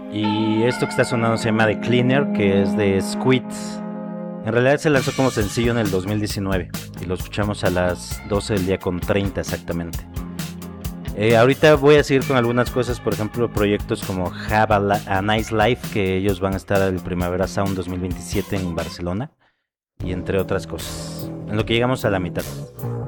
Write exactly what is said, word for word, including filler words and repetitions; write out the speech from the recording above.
Y esto que está sonando se llama The Cleaner, que es de Squid. En realidad se lanzó como sencillo en el dos mil diecinueve y lo escuchamos a las doce del día con treinta exactamente. Eh, ahorita voy a seguir con algunas cosas, por ejemplo proyectos como Have a, Li- a Nice Life, que ellos van a estar al Primavera Sound dos mil veintisiete en Barcelona, y entre otras cosas, en lo que llegamos a la mitad.